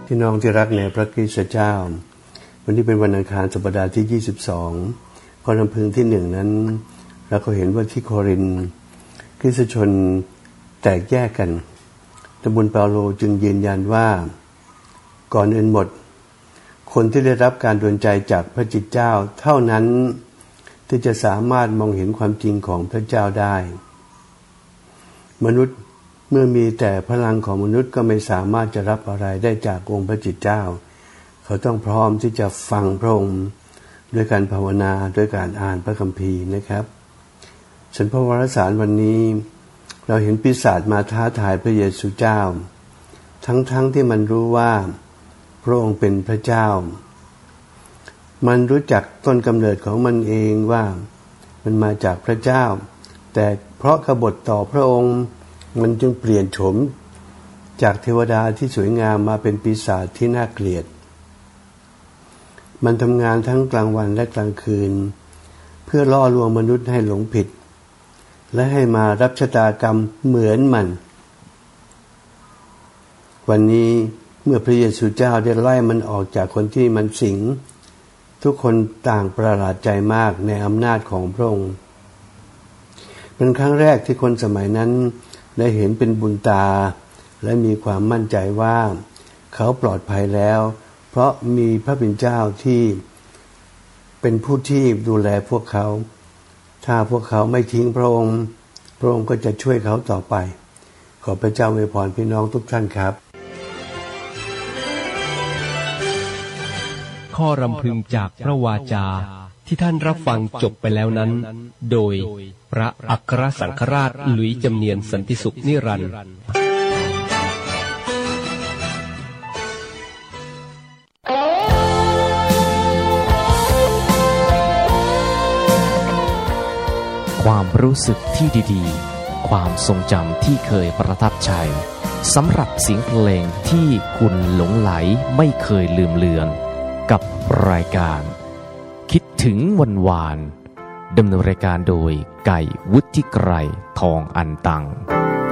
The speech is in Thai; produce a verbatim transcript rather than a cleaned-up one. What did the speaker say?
พี่น้องที่รักในพระคริสต์เจ้าวันนี้เป็นวันอังคารสัปดาห์ที่ยี่สิบสองข้อรำพึงที่หนึ่งนั้นเราก็เห็นว่าที่โครินธ์คริสตชนแตกแยกกันแต่บุญเปาโลจึงยืนยันว่าก่อนอื่นหมดคนที่ได้รับการดลใจจากพระจิตเจ้าเท่านั้นที่จะสามารถมองเห็นความจริงของพระเจ้าได้มนุษย์เมื่อมีแต่พลังของมนุษย์ก็ไม่สามารถจะรับอะไรได้จากองค์พระจิตเจ้าเขาต้องพร้อมที่จะฟังพระองค์ด้วยการภาวนาด้วยการอ่านพระคัมภีร์นะครับฉันพระวรสารวันนี้เราเห็นปีศาจมาท้าทายพระเยซูเจ้าทั้งๆ ท, ที่มันรู้ว่าพระองค์เป็นพระเจ้ามันรู้จักต้นกำเนิดของมันเองว่ามันมาจากพระเจ้าแต่เพราะกบฏต่อพระองค์มันจึงเปลี่ยนโฉมจากเทวดาที่สวยงามมาเป็นปีศาจที่น่าเกลียดมันทำงานทั้งกลางวันและกลางคืนเพื่อล่อลวงมนุษย์ให้หลงผิดและให้มารับชะตากรรมเหมือนมันวันนี้เมื่อพระเยซูเจ้าได้ไล่มันออกจากคนที่มันสิงทุกคนต่างประหลาดใจมากในอำนาจของพระองค์เป็นครั้งแรกที่คนสมัยนั้นได้เห็นเป็นบุญตาและมีความมั่นใจว่าเขาปลอดภัยแล้วเพราะมีพระเป็นเจ้าที่เป็นผู้ที่ดูแลพวกเขาถ้าพวกเขาไม่ทิ้งพระองค์พระองค์ก็จะช่วยเขาต่อไปขอพระเจ้าอวยพรพี่น้องทุกท่านครับข้อรำพึงจากพระวาจาที่ท่านรับฟังจบไปแล้วนั้นโดยพระอัครสังฆราชหลุยส์จำเนียนสันติสุขนิรันดร์ความรู้สึกที่ดีๆความทรงจำที่เคยประทับใจสำหรับเสียงเพลงที่คุณหลงไหลไม่เคยลืมเลือนกับรายการคิดถึงวันวานดำเนินรายการโดยไก่วุฒิไกรทองอันตัง